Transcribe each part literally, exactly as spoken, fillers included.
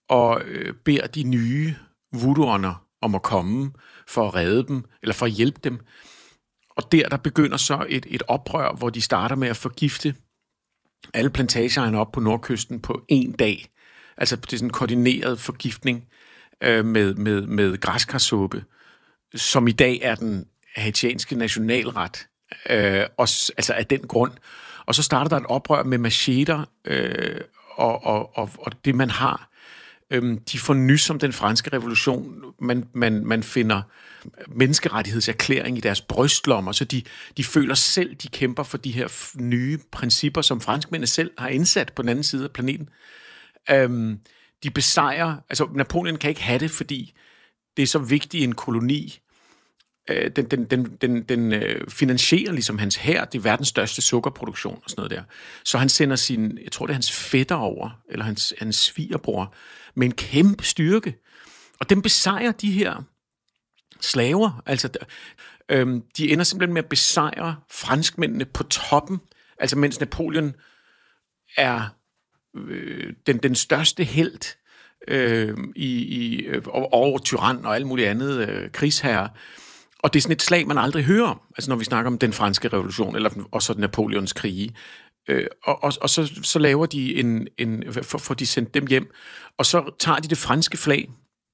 og øh, beder de nye voodooerne om at komme for at redde dem, eller for at hjælpe dem. Og der, der begynder så et, et oprør, hvor de starter med at forgifte alle plantagerne op på nordkysten på en dag. Altså det er sådan en koordineret forgiftning øh, med, med, med græskarsuppe, som i dag er den haitianske nationalret, øh, og, altså af den grund. Og så starter der et oprør med macheter, øh, og, og, og, og det man har. Øh, de får nys om den franske revolution. Man, man, man finder menneskerettighedserklæring i deres brystlommer, så de, de føler selv, de kæmper for de her nye principper, som franskmændene selv har indsat på den anden side af planeten. Øh, de besejrer, altså Napoleon kan ikke have det, fordi det er så vigtigt en koloni. Den, den, den, den, den finansierer ligesom hans hær, det er verdens største sukkerproduktion og sådan noget der. Så han sender sin, jeg tror det er hans fætter over, eller hans, hans svigerbror, med en kæmpe styrke. Og dem besejrer de her slaver. Altså, øhm, de ender simpelthen med at besejre franskmændene på toppen, altså mens Napoleon er øh, den, den største helt øh, i, i, over, over tyran og alt muligt andet øh, krigsherre. Og det er sådan et slag, man aldrig hører om, altså når vi snakker om den franske revolution, eller også Napoleons krige. Øh, og og, og så, så laver de en, en for, for de sendt dem hjem, og så tager de det franske flag,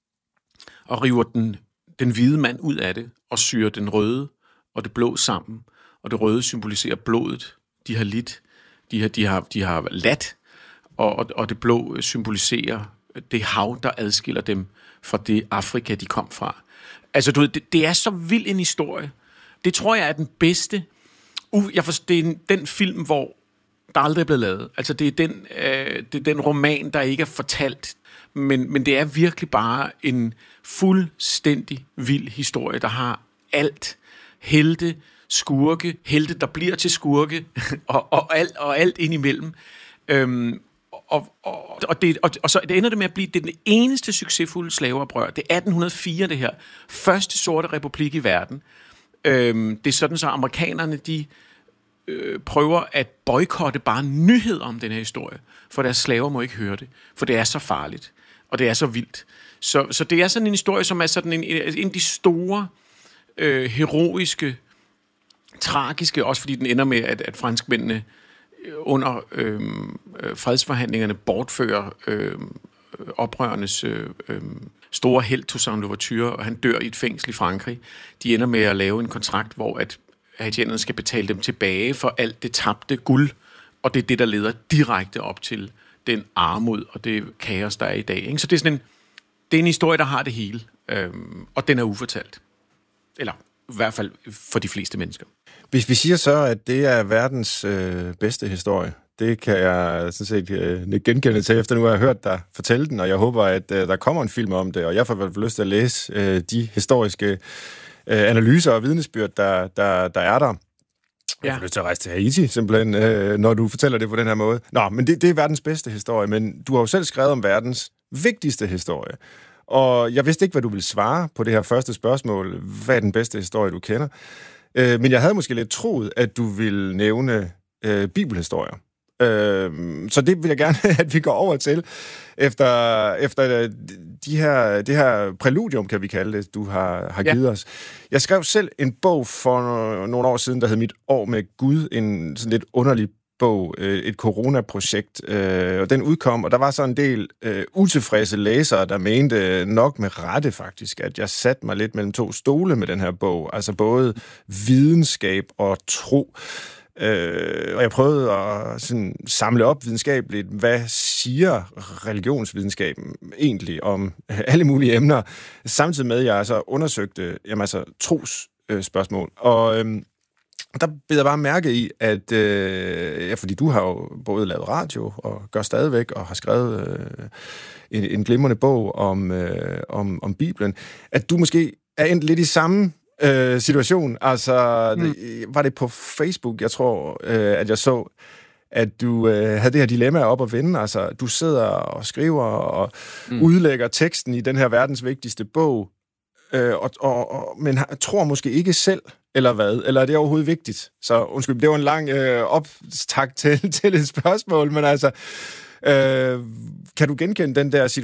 og river den, den hvide mand ud af det, og syrer den røde og det blå sammen. Og det røde symboliserer blodet, de har lidt, de har, de har, de har ladt, og, og, og det blå symboliserer det hav, der adskiller dem fra det Afrika, de kom fra. Altså, du ved, det, det er så vild en historie. Det tror jeg er den bedste. Uh, jeg forstår, det er den film, hvor der aldrig er blevet lavet. Altså, det er den, øh, det er den roman, der ikke er fortalt. Men, men det er virkelig bare en fuldstændig vild historie, der har alt. Helte, skurke, helte, der bliver til skurke, og, og, alt, og alt indimellem. Øhm, Og, og, og, det, og, og så det ender det med at blive det den eneste succesfulde slaveoprør. Det er atten hundrede og fire, det her. Første sorte republik i verden. Øhm, det er sådan, så amerikanerne, de øh, prøver at boykotte bare nyheder om den her historie, for deres slaver må ikke høre det, for det er så farligt, og det er så vildt. Så, så det er sådan en historie, som er sådan en, en af de store, øh, heroiske, tragiske, også fordi den ender med, at, at franskmændene under øh, fredsforhandlingerne bortfører øh, oprørernes øh, øh, store helt Toussaint Louverture, og han dør i et fængsel i Frankrig. De ender med at lave en kontrakt, hvor at haitianerne skal betale dem tilbage for alt det tabte guld, og det er det, der leder direkte op til den armod og det kaos, der er i dag. Ikke? Så det er sådan en, det er en historie, der har det hele, øh, og den er ufortalt. Eller i hvert fald for de fleste mennesker. Hvis vi siger så, at det er verdens øh, bedste historie, det kan jeg sådan set øh, genkende til, efter nu har jeg hørt dig fortælle den, og jeg håber, at øh, der kommer en film om det, og jeg får vel lyst til at læse øh, de historiske øh, analyser og vidnesbyrd, der, der, der er der. Jeg får ja. lyst til at rejse til Haiti, simpelthen, øh, når du fortæller det på den her måde. Nå, men det, det er verdens bedste historie, men du har jo selv skrevet om verdens vigtigste historie. Og jeg vidste ikke, hvad du ville svare på det her første spørgsmål. Hvad er den bedste historie, du kender? Øh, men jeg havde måske lidt troet, at du ville nævne øh, bibelhistorier. Øh, så det vil jeg gerne, at vi går over til, efter, efter de her, det her præludium, kan vi kalde det, du har, har givet ja. os. Jeg skrev selv en bog for nogle år siden, der hed Mit år med Gud, en sådan lidt underlig bog, et coronaprojekt, øh, og den udkom, og der var så en del øh, utilfredse læsere, der mente nok med rette faktisk, at jeg satte mig lidt mellem to stole med den her bog, altså både videnskab og tro. Øh, og jeg prøvede at sådan, samle op videnskabeligt, hvad siger religionsvidenskaben egentlig om alle mulige emner, samtidig med, at jeg altså undersøgte jamen, altså, trosspørgsmål. Øh, og øh, der bed jeg bare mærke i, at øh, ja, fordi du har jo både lavet radio og gør stadigvæk, og har skrevet øh, en, en glimrende bog om, øh, om, om Bibelen, at du måske er endt lidt i samme øh, situation. Altså, mm. det, var det på Facebook, jeg tror, øh, at jeg så, at du øh, havde det her dilemma op at vende. Altså, du sidder og skriver og mm. udlægger teksten i den her verdens vigtigste bog, øh, og, og, og, men tror måske ikke selv, eller hvad? Eller er det overhovedet vigtigt? Så undskyld, det var en lang øh, optakt til, til et spørgsmål, men altså, øh, kan du genkende den der situation?